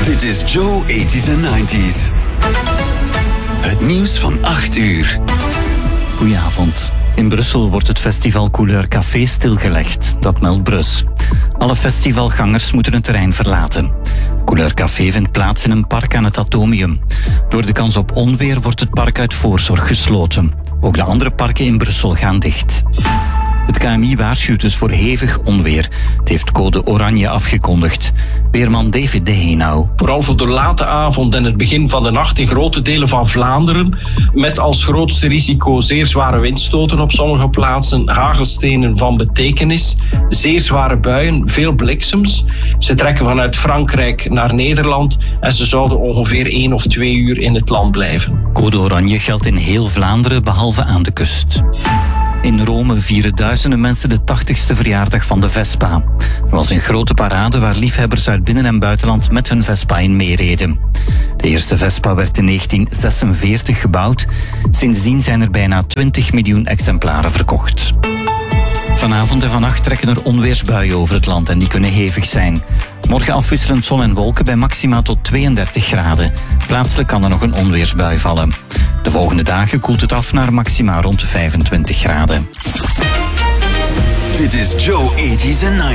Dit is Joe 80s en 90s. Het nieuws van 8 uur. Goedenavond. In Brussel wordt het festival Couleur Café stilgelegd. Dat meldt Brus. Alle festivalgangers moeten het terrein verlaten. Couleur Café vindt plaats in een park aan het Atomium. Door de kans op onweer wordt het park uit voorzorg gesloten. Ook de andere parken in Brussel gaan dicht. Het KMI waarschuwt dus voor hevig onweer. Het heeft code oranje afgekondigd. Weerman David de Heenau. Vooral voor de late avond en het begin van de nacht in grote delen van Vlaanderen. Met als grootste risico zeer zware windstoten op sommige plaatsen, hagelstenen van betekenis, zeer zware buien, veel bliksems. Ze trekken vanuit Frankrijk naar Nederland en ze zouden ongeveer 1 of 2 uur in het land blijven. Code oranje geldt in heel Vlaanderen, behalve aan de kust. In Rome vieren duizenden mensen de 80ste verjaardag van de Vespa. Er was een grote parade waar liefhebbers uit binnen- en buitenland met hun Vespa in meereden. De eerste Vespa werd in 1946 gebouwd. Sindsdien zijn er bijna 20 miljoen exemplaren verkocht. Vanavond en vannacht trekken er onweersbuien over het land en die kunnen hevig zijn. Morgen afwisselend zon en wolken bij maxima tot 32 graden. Plaatselijk kan er nog een onweersbui vallen. De volgende dagen koelt het af naar maxima rond de 25 graden. Dit is Joe 80s en 90s.